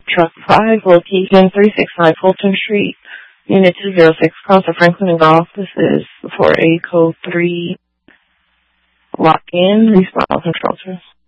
Truck 5, location 369 Fulton Street, Unit 206, Council Franklin and Golf. This is for a code 3 lock-in response control.